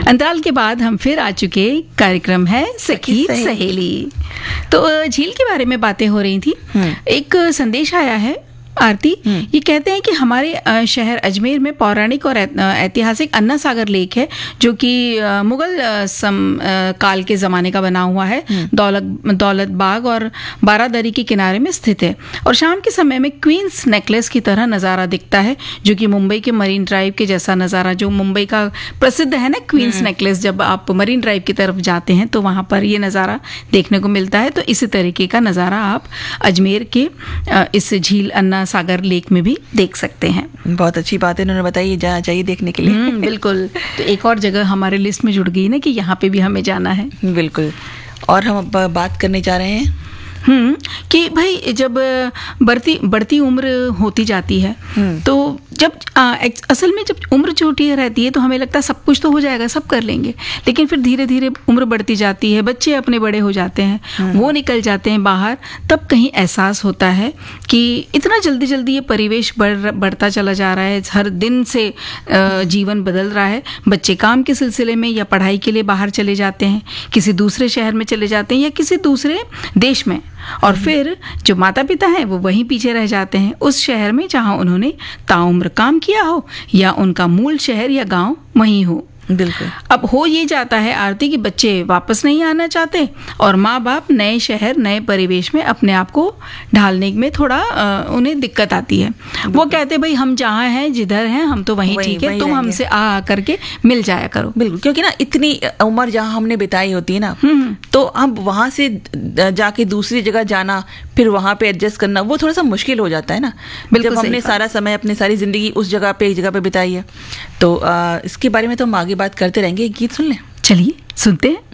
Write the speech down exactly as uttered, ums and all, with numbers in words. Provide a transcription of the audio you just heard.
अंतराल के बाद हम फिर आ चुके। कार्यक्रम है सखी सहेली। तो झील के बारे में बातें हो रही थी। एक संदेश आया है आरती, ये कहते हैं कि हमारे शहर अजमेर में पौराणिक और ऐतिहासिक अन्ना सागर लेक है, जो कि मुगल सम काल के ज़माने का बना हुआ है। दौलत दौलत बाग और बारादरी के किनारे में स्थित है और शाम के समय में क्वींस नेकलेस की तरह नज़ारा दिखता है, जो कि मुंबई के मरीन ड्राइव के जैसा नज़ारा, जो मुंबई का प्रसिद्ध है ना क्वींस नेकलेस, जब आप मरीन ड्राइव की तरफ जाते हैं तो वहाँ पर ये नज़ारा देखने को मिलता है। तो इसी तरीके का नज़ारा आप अजमेर के इस झील अन्ना सागर लेक में भी देख सकते हैं। बहुत अच्छी बात है, उन्होंने बताई, जाना चाहिए देखने के लिए। बिल्कुल। तो एक और जगह हमारे लिस्ट में जुड़ गई ना कि यहाँ पे भी हमें जाना है। बिल्कुल। और हम अब बात करने जा रहे हैं हम्म कि भाई जब बढ़ती बढ़ती उम्र होती जाती है तो जब आ, असल में जब उम्र छोटी रहती है तो हमें लगता है सब कुछ तो हो जाएगा, सब कर लेंगे, लेकिन फिर धीरे धीरे उम्र बढ़ती जाती है, बच्चे अपने बड़े हो जाते हैं, वो निकल जाते हैं बाहर, तब कहीं एहसास होता है कि इतना जल्दी जल्दी ये परिवेश बढ़ बढ़ता चला जा रहा है, हर दिन से जीवन बदल रहा है। बच्चे काम के सिलसिले में या पढ़ाई के लिए बाहर चले जाते हैं, किसी दूसरे शहर में चले जाते हैं या किसी दूसरे देश में, और फिर जो माता पिता हैं वो वहीं पीछे रह जाते हैं उस शहर में जहां उन्होंने ताउम्र काम किया हो या उनका मूल शहर या गांव वहीं हो। बिल्कुल। अब हो ये जाता है आरती कि बच्चे वापस नहीं आना चाहते और माँ बाप नए शहर नए परिवेश में अपने आप को ढालने में थोड़ा आ, उन्हें दिक्कत आती है। वो कहते भाई हम जहाँ हैं जिधर हैं हम तो वहीं ठीक है, तुम हमसे आ आ करके मिल जाया करो। बिल्कुल, क्योंकि ना इतनी उम्र जहाँ हमने बिताई होती है ना, तो अब वहाँ से जाके दूसरी जगह जाना, फिर वहाँ पे एडजस्ट करना, वो थोड़ा सा मुश्किल हो जाता है ना। जब हमने सारा समय अपनी सारी जिंदगी उस जगह पे एक जगह पे बिताई है, तो आ, इसके बारे में तो हम आगे बात करते रहेंगे। गीत सुन लें, चलिए सुनते हैं।